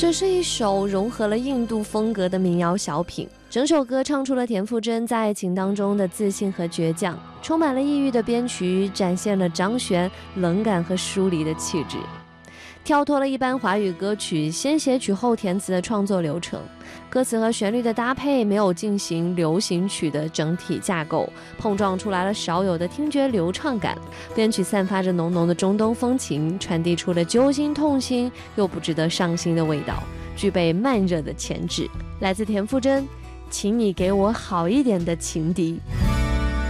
这是一首融合了印度风格的民谣小品，整首歌唱出了田馥甄在爱情当中的自信和倔强，充满了抑郁的编曲，展现了张悬冷感和疏离的气质，跳脱了一般华语歌曲先写曲后填词的创作流程，歌词和旋律的搭配没有进行流行曲的整体架构，碰撞出来了少有的听觉流畅感，编曲散发着浓浓的中东风情，传递出了揪心痛心又不值得伤心的味道，具备慢热的潜质。来自田馥甄，请你给我好一点的情敌。